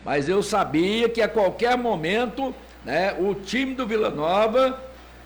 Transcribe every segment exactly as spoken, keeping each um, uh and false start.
mas eu sabia que a qualquer momento, né, o time do Vila Nova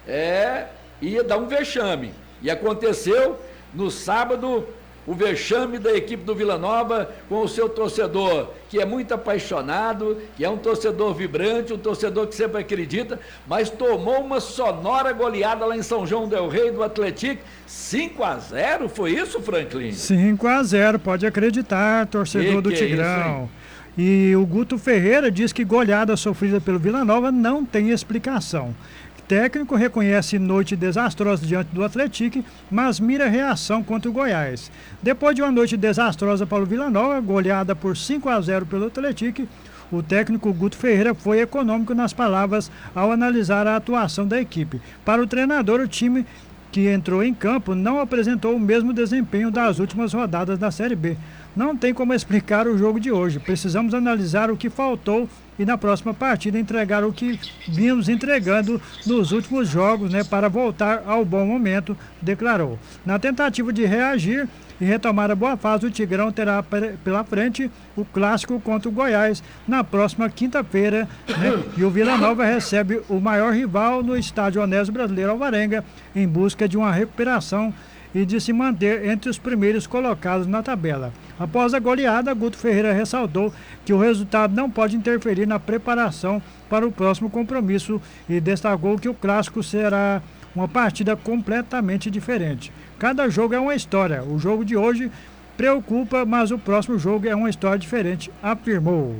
é, ia dar um vexame. E aconteceu no sábado, o vexame da equipe do Vila Nova com o seu torcedor, que é muito apaixonado, que é um torcedor vibrante, um torcedor que sempre acredita, mas tomou uma sonora goleada lá em São João del Rei do Atlético, cinco a zero, foi isso, Franklin? cinco a zero, pode acreditar, torcedor que do que Tigrão. É isso, e o Guto Ferreira diz que goleada sofrida pelo Vila Nova não tem explicação. O técnico reconhece noite desastrosa diante do Atlético, mas mira reação contra o Goiás. Depois de uma noite desastrosa para o Vila Nova, goleada por cinco a zero pelo Atlético, o técnico Guto Ferreira foi econômico nas palavras ao analisar a atuação da equipe. Para o treinador, o time que entrou em campo não apresentou o mesmo desempenho das últimas rodadas da Série B. Não tem como explicar o jogo de hoje. Precisamos analisar o que faltou e na próxima partida entregar o que vimos entregando nos últimos jogos, né, para voltar ao bom momento, declarou. Na tentativa de reagir e retomar a boa fase, o Tigrão terá pela frente o clássico contra o Goiás na próxima quinta-feira, né, e o Vila Nova recebe o maior rival no estádio Onésio Brasileiro Alvarenga em busca de uma recuperação e de se manter entre os primeiros colocados na tabela. Após a goleada, Guto Ferreira ressaltou que o resultado não pode interferir na preparação para o próximo compromisso e destacou que o clássico será uma partida completamente diferente. Cada jogo é uma história. O jogo de hoje preocupa, mas o próximo jogo é uma história diferente, afirmou.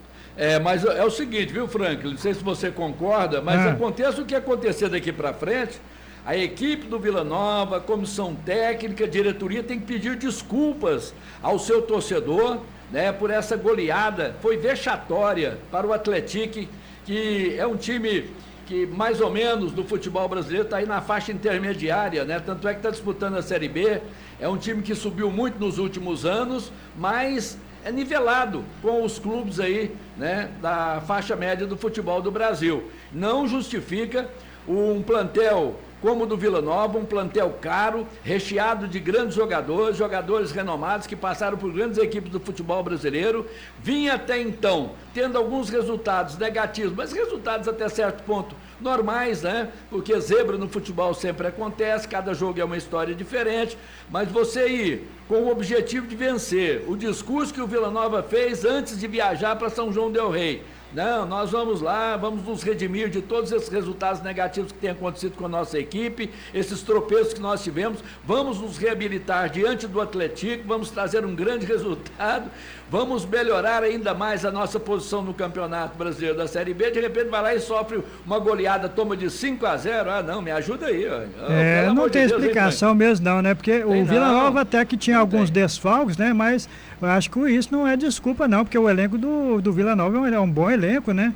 É, mas é o seguinte, viu, Franklin? Não sei se você concorda, mas ah. aconteça o que acontecer daqui para frente, a equipe do Vila Nova, a comissão técnica, a diretoria tem que pedir desculpas ao seu torcedor, né, por essa goleada. Foi vexatória para o Atlético, que é um time que mais ou menos do futebol brasileiro está aí na faixa intermediária, né? Tanto é que está disputando a Série B. É um time que subiu muito nos últimos anos, mas é nivelado com os clubes aí, né, da faixa média do futebol do Brasil. Não justifica um plantel como o do Vila Nova, um plantel caro, recheado de grandes jogadores, jogadores renomados que passaram por grandes equipes do futebol brasileiro, vinha até então tendo alguns resultados negativos, mas resultados até certo ponto normais, né? Porque zebra no futebol sempre acontece, cada jogo é uma história diferente, mas você ir com o objetivo de vencer, o discurso que o Vila Nova fez antes de viajar para São João del Rei. Não, nós vamos lá, vamos nos redimir de todos esses resultados negativos que têm acontecido com a nossa equipe, esses tropeços que nós tivemos, vamos nos reabilitar diante do Atlético, vamos trazer um grande resultado, vamos melhorar ainda mais a nossa posição no Campeonato Brasileiro da Série B. De repente vai lá e sofre uma goleada, toma de cinco a zero, ah não, me ajuda aí. Ó. É, não tem de Deus, explicação hein, mesmo não, né, porque tem o Vila Nova até que tinha alguns tem. desfalques, né, mas eu acho que isso não é desculpa não, porque o elenco do, do Vila Nova é um bom elenco, né?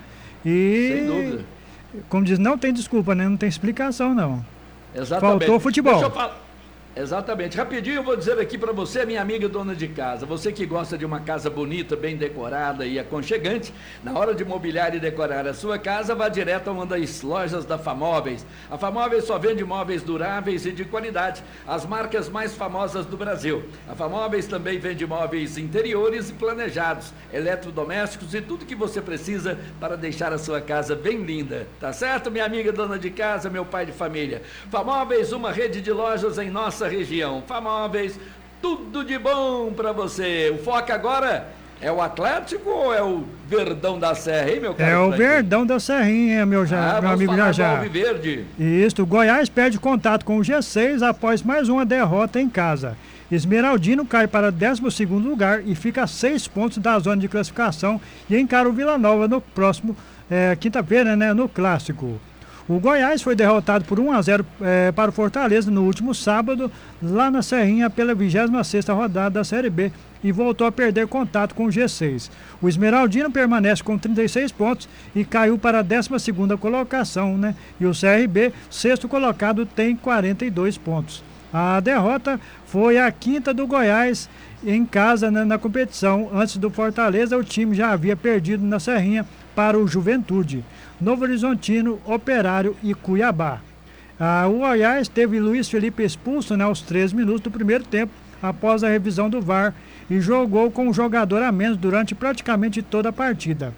E, sem dúvida. Como diz, não tem desculpa, né? Não tem explicação, não. Exatamente. Faltou futebol. Deixa eu falar. Exatamente. Rapidinho eu vou dizer aqui para você, minha amiga dona de casa, você que gosta de uma casa bonita, bem decorada e aconchegante, na hora de mobiliar e decorar a sua casa, vá direto a uma das lojas da Famóveis. A Famóveis só vende móveis duráveis e de qualidade, as marcas mais famosas do Brasil. A Famóveis também vende móveis interiores e planejados, eletrodomésticos e tudo que você precisa para deixar a sua casa bem linda. Tá certo, minha amiga dona de casa, meu pai de família? Famóveis, uma rede de lojas em nossa região. Famóveis, tudo de bom para você. O foco agora é o Atlético ou é o Verdão da Serra, hein, meu caro? É o Verdão da Serrinha, meu, já, ah, meu amigo Jajá. Isso, o Goiás perde contato com o G seis após mais uma derrota em casa. Esmeraldino cai para décimo segundo lugar e fica a seis pontos da zona de classificação e encara o Vila Nova no próximo é, quinta-feira, né, no Clássico. O Goiás foi derrotado por um a zero é, para o Fortaleza no último sábado, lá na Serrinha, pela vigésima sexta rodada da Série B, e voltou a perder contato com o G seis. O Esmeraldino permanece com trinta e seis pontos e caiu para a décima segunda colocação, né? E o C R B, sexto colocado, tem quarenta e dois pontos. A derrota foi a quinta do Goiás em casa, né, na competição. Antes do Fortaleza, o time já havia perdido na Serrinha para o Juventude, Novo Horizontino, Operário e Cuiabá. Ah, o Goiás teve Luiz Felipe expulso, né, aos três minutos do primeiro tempo, após a revisão do V A R, e jogou com um jogador a menos durante praticamente toda a partida.